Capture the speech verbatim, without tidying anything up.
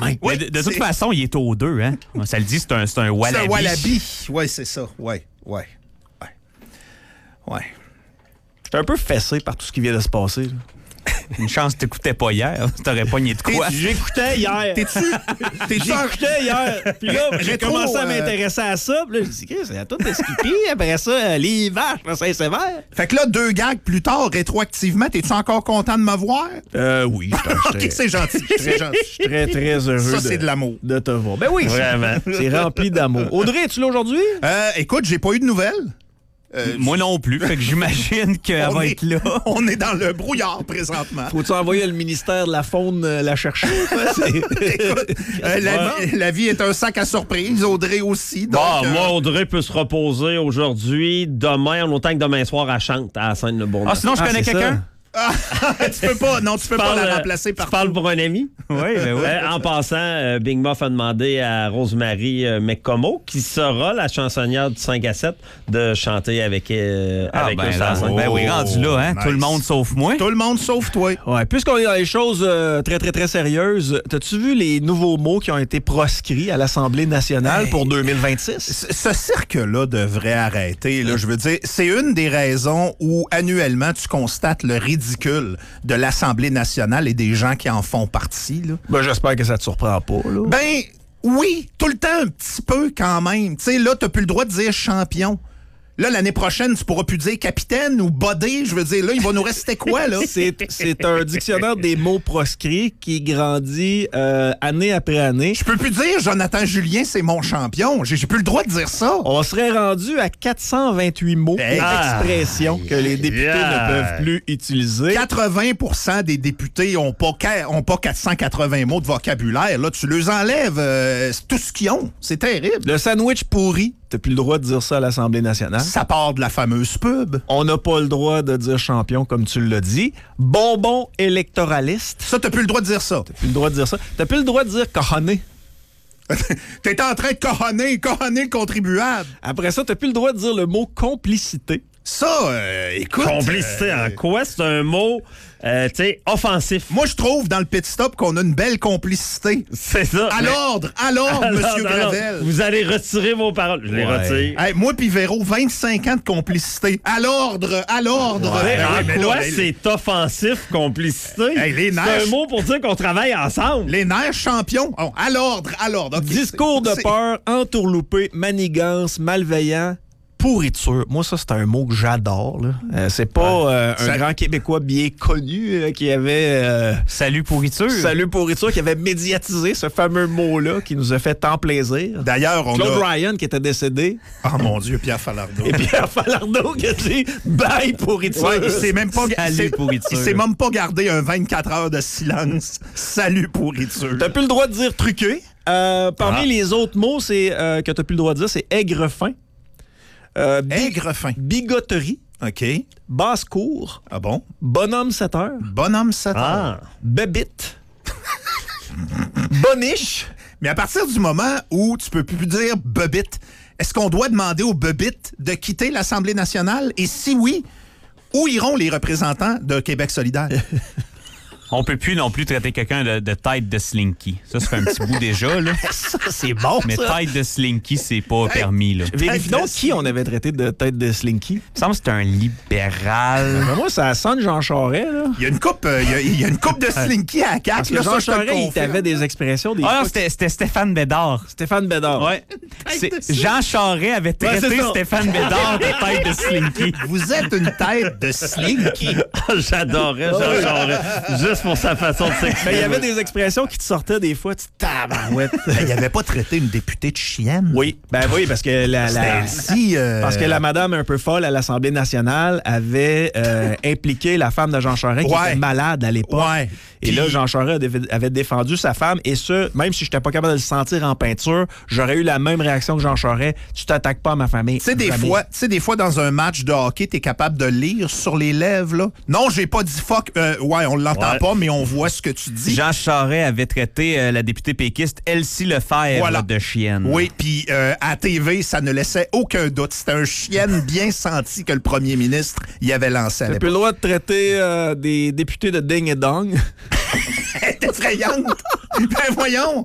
même. Oui, de, de toute c'est... façon, il est au deux, hein? Ça le dit, c'est un, c'est un wallaby. C'est un wallaby. Oui, c'est ça. Oui, oui, oui. Oui. J'étais un peu fessé par tout ce qui vient de se passer. Là. Une chance que t'écoutais pas hier. T'aurais pogné de quoi? J'écoutais hier. T'es-tu? T'es-tu? J'écoutais hier. Puis là, j'ai Rétro, commencé à euh... m'intéresser à ça. Puis là, je me dit, c'est à tout Skippy. Après ça, euh, les vaches, c'est sévère. Fait que là, deux gags plus tard, rétroactivement, t'es-tu encore content de me voir? Euh, oui. OK, c'est gentil. C'est gentil. Je suis très, très heureux. Ça, de, c'est de l'amour. De te voir. Ben oui. Vraiment. C'est rempli d'amour. Audrey, es-tu là aujourd'hui? Euh, écoute, j'ai pas eu de nouvelles. Euh, Moi non plus. Fait que j'imagine qu'elle va est, être là. On est dans le brouillard présentement. Faut-tu envoyer le ministère de la Faune euh, la chercher? Écoute, euh, la, la vie est un sac à surprise. Audrey aussi. Donc, bon, euh... moi, Audrey peut se reposer aujourd'hui, demain, en autant que demain soir, elle chante à la scène de Bournemouth. Ah, sinon, je Ah, connais c'est quelqu'un? Ah, tu peux pas, non, tu peux parles, pas la remplacer par. Tu parles pour un ami? Oui, ben oui. Euh, en passant, euh, Big Muff a demandé à Rosemary euh, McComo, qui sera la chansonnière du cinq à sept, de chanter avec, euh, Ah, avec ben, eux sur la là, scène. ben oui, rendu là, hein? nice. Tout le monde sauf moi. Tout le monde sauf toi. Ouais, puisqu'on est dans les choses euh, très, très, très sérieuses, t'as-tu vu les nouveaux mots qui ont été proscrits à l'Assemblée nationale Hey. pour deux mille vingt-six? Ce, ce cirque-là devrait arrêter. Là, je veux dire, c'est une des raisons où annuellement tu constates le ridicule de l'Assemblée nationale et des gens qui en font partie. Là. Ben, j'espère que ça te surprend pas, là. Ben oui, tout le temps un petit peu quand même. Tu sais, là, t'as plus le droit de dire champion. Là, l'année prochaine, tu pourras plus dire capitaine ou bodé. Je veux dire, là, il va nous rester quoi, là? C'est, c'est un dictionnaire des mots proscrits qui grandit euh, année après année. Je peux plus dire Jonathan Julien, c'est mon champion. J'ai, j'ai plus le droit de dire ça. On serait rendu à quatre cent vingt-huit mots Hey. et expressions que les députés Yeah. ne peuvent plus utiliser. quatre-vingts pour cent des députés n'ont pas, ont pas quatre cent quatre-vingts mots de vocabulaire. Là, tu les enlèves euh, tout ce qu'ils ont. C'est terrible. Le sandwich pourri, t'as plus le droit de dire ça à l'Assemblée nationale. Ça part de la fameuse pub. On n'a pas le droit de dire champion, comme tu l'as dit. Bonbon électoraliste. Ça, t'as plus le droit de dire ça. T'as plus le droit de dire ça. T'as plus le droit de dire cojoné. T'es en train de coronner, coronner le contribuable. Après ça, t'as plus le droit de dire le mot complicité. Ça, euh, écoute... Complicité euh, en quoi? C'est un mot, euh, tu sais, offensif. Moi, je trouve dans le pit stop qu'on a une belle complicité. C'est ça. À mais- l'ordre, à l'ordre, Alors, Monsieur non, non, Gravel. vous allez retirer vos paroles. Je les Ouais. retire. Hey, moi pis Véro, vingt-cinq ans de complicité. À l'ordre, à l'ordre. Ouais, Ben en oui, mais là, quoi les- c'est offensif, complicité? Hey, les c'est nerfs- un mot pour dire qu'on travaille ensemble. Les nerfs champions. Oh, à l'ordre, à l'ordre. OK, Discours de c'est- peur, entourloupé, manigance, malveillant, pourriture. Moi, ça, c'est un mot que j'adore. Là. Euh, c'est pas euh, un Ça- grand Québécois bien connu euh, qui avait... euh, Salut pourriture. Salut pourriture, qui avait médiatisé ce fameux mot-là qui nous a fait tant plaisir. D'ailleurs, on Claude a... Ryan qui était décédé. Oh mon Dieu, Pierre Falardeau. Et Pierre Falardeau qui a dit bye pourriture. Ouais, il s'est même pas... Salut, il s'est- pourriture. Il s'est même pas gardé un vingt-quatre heures de silence. Salut pourriture. T'as plus le droit de dire truqué. Euh, parmi Ah. les autres mots c'est, euh, que t'as plus le droit de dire, c'est aigrefin. Euh, bi- Aigrefin. Bigoterie. OK. Basse-cour. Ah bon? Bonhomme sept heures. Bonhomme sept heures. Ah. Bébite. Boniche. Mais à partir du moment où tu peux plus dire bebite, est-ce qu'on doit demander aux bebites de quitter l'Assemblée nationale? Et si oui, où iront les représentants de Québec solidaire? On peut plus non plus traiter quelqu'un de, de tête de slinky. Ça, ça fait un petit bout déjà, là. Ça, c'est bon, Mais ça. tête de slinky, c'est pas permis, là. Vérifie donc qui on avait traité de tête de slinky. Il me semble que c'est un libéral. Ben moi, ça sonne Jean Charest, là. Il y a une coupe, euh, il y a- il y, a une coupe de slinky à la Parce carte. que là, Jean ça, je te le Charest, il confirme. t'avait des expressions, des Ah non, fois- c'était c'était Stéphane Bédard. Stéphane Bédard. Ouais. C'est- Jean Charest avait traité c'est ça. Stéphane Bédard de tête de slinky. Vous êtes une tête de slinky. J'adorais Jean Charest. Juste pour sa façon de Ben, il y s'exprimer. avait des expressions qui te sortaient des fois, tu tabarouette. Il n'avait pas traité une députée de chienne. Oui, ben oui, parce que la, la- Si, euh, parce que la madame un peu folle à l'Assemblée nationale avait euh, impliqué la femme de Jean Charest qui Ouais. était malade à l'époque. Ouais. Et Puis- là, Jean Charest avait- avait défendu sa femme. Et ce, même si je n'étais pas capable de le sentir en peinture, j'aurais eu la même réaction que Jean Charest. Tu t'attaques pas à ma famille. Tu sais, des Jamais. fois, tu sais, des fois, dans un match de hockey, t'es capable de lire sur les lèvres, là. Non, j'ai pas dit fuck. Euh, ouais, on l'entend Ouais. pas, mais on voit ce que tu dis. Jean Charest avait traité euh, la députée péquiste Elsie Lefebvre Voilà. de chienne. Oui, puis euh, à T V, ça ne laissait aucun doute. C'était un chienne bien senti que le premier ministre y avait lancé à T'as plus l'époque. le droit de traiter euh, des députés de ding et dong. Elle était effrayante. Ben voyons.